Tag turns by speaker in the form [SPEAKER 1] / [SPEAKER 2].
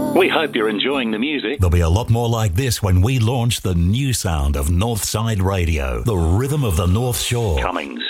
[SPEAKER 1] We hope you're enjoying the music.
[SPEAKER 2] There'll be a lot more like this when we launch the new sound of Northside Radio, the rhythm of the North Shore.
[SPEAKER 1] Cummings.